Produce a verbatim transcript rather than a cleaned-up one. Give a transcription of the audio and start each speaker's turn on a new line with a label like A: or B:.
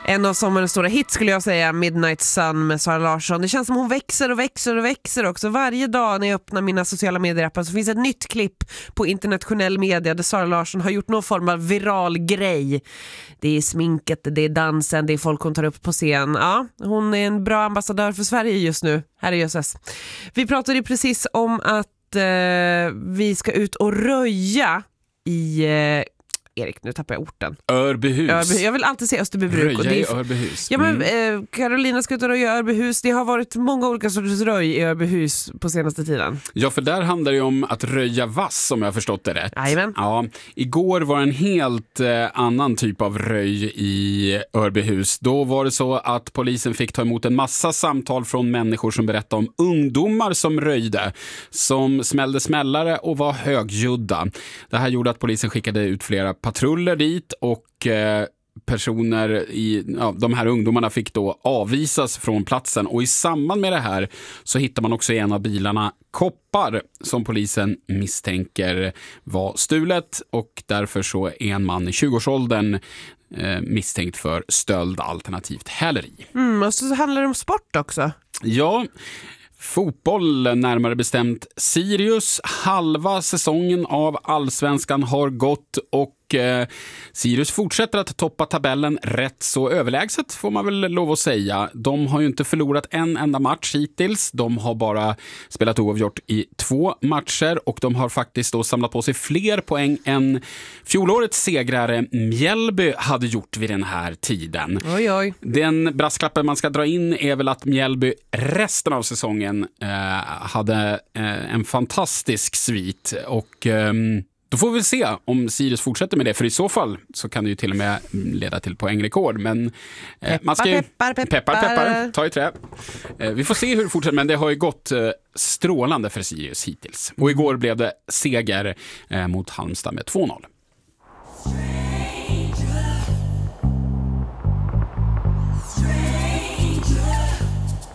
A: En av sommarens stora hits skulle jag säga, Midnight Sun med Sara Larsson. Det känns som hon växer och växer och växer också. Varje dag när jag öppnar mina sociala medierappar så finns ett nytt klipp på internationell media där Sara Larsson har gjort någon form av viral grej. Det är sminket, det är dansen, det är folk hon tar upp på scen. Ja, hon är en bra ambassadör för Sverige just nu. Här är Jösses. Vi pratade ju precis om att eh, vi ska ut och röja i... Eh, Erik, nu tappar jag orten.
B: Örbyhus.
A: Örby, jag vill alltid se Österbybruk.
B: Röja
A: och det är,
B: i Örbyhus.
A: Ja, men
B: mm.
A: eh, Carolina ska ut och röja Örbyhus. Det har varit många olika sorters röj i Örbyhus på senaste tiden.
B: Ja, för där handlar det ju om att röja vass, om jag har förstått det rätt.
A: Jajamän.
B: Ja, igår var en helt eh, annan typ av röj i Örbyhus. Då var det så att polisen fick ta emot en massa samtal från människor som berättade om ungdomar som röjde, som smällde smällare och var högljudda. Det här gjorde att polisen skickade ut flera patruller dit och eh, personer i ja, de här ungdomarna fick då avvisas från platsen, och i samband med det här så hittar man också i en av bilarna koppar som polisen misstänker var stulet, och därför så är en man i tjugoårsåldern eh, misstänkt för stöld alternativt häleri.
A: Mm, och så handlar det om sport också.
B: Ja, fotboll, närmare bestämt Sirius. Halva säsongen av Allsvenskan har gått och eh, Sirius fortsätter att toppa tabellen rätt så överlägset, får man väl lov att säga. De har ju inte förlorat en enda match hittills. De har bara spelat oavgjort i två matcher, och de har faktiskt då samlat på sig fler poäng än fjolårets segrare Mjällby hade gjort vid den här tiden.
A: Oj, oj.
B: Den brasklappen man ska dra in är väl att Mjällby resten av säsongen eh, hade eh, en fantastisk svit, och eh, då får vi se om Sirius fortsätter med det, för i så fall så kan det ju till och med leda till poängrekord, men eh,
A: peppar,
B: man ska ju,
A: peppar, peppar.
B: peppar, peppar, ta i trä. Eh, vi får se hur det fortsätter, men det har ju gått eh, strålande för Sirius hittills. Och igår blev det seger eh, mot Halmstad med två noll.